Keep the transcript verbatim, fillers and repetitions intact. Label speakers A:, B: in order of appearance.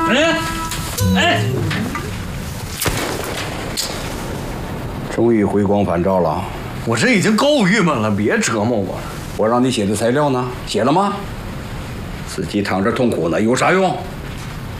A: 哎，哎，
B: 终于回光返照了。
A: 我这已经够郁闷了，别折磨我了。
B: 我让你写的材料呢？写了吗？自己躺着痛苦呢，有啥用？